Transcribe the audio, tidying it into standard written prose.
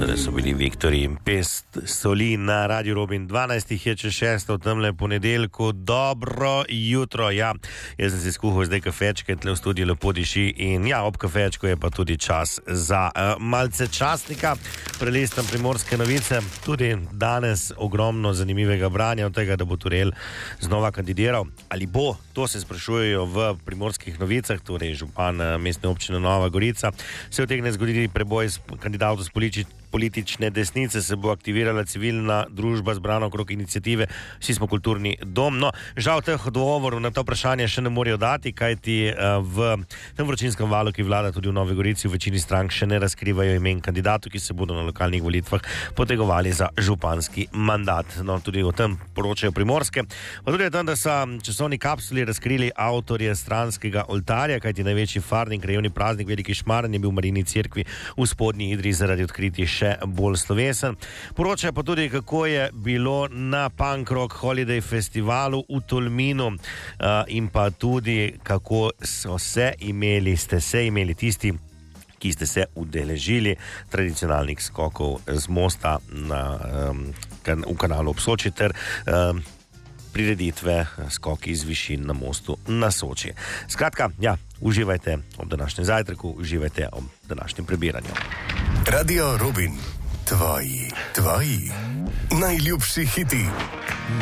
Seveda so bili Viktorji in Pest soli na Radio Robin. 12 je čez 6 v temle ponedeljku. Dobro jutro, ja. Jaz sem si skuhal zdaj kafečke, tle v studiu lepo diši in ja, ob kafečku je pa tudi čas za malce časnika. Prelistam Primorske novice. Tudi danes ogromno zanimivega branja od tega, da bo Turel znova kandidiral. Ali bo, to se sprašujejo v Primorskih novicah, torej župan mestne občine Nova Gorica. Se utegne zgoditi preboj kandidatov z politične desnice, se bo aktivirala civilna družba zbrana okrog iniciative Vsi smo kulturni dom. No, žal teh odgovorov na to vprašanje še ne morejo dati, kajti v tem vročinskem valu, ki vlada tudi v Novi Gorici, v večini strank še ne razkrivajo imen kandidatov, ki se bodo na lokalnih volitvah potegovali za županski mandat. No, tudi o tem poročajo Primorske. Pa tudi o tem, da so časovni kapsuli razkrili avtorje stranskega oltarja, kajti največji farni krajevni praznik Veliki Šmarn je bil v Marijini cerkvi v Spodnji Idriji zaradi odkritja še bolj slovesen. Poročajo pa tudi, kako je bilo na Punk Rock Holiday festivalu v Tolminu in pa tudi, kako ste se imeli tisti, ki ste se udeležili tradicionalnih skokov z mosta v kanalu ob Soči ter prireditve skoki iz višin na mostu na Soči. Skratka, ja, uživajte ob današnjem zajtrku, uživajte ob današnjem prebiranju. Radio Robin, tvoji najljubši hiti.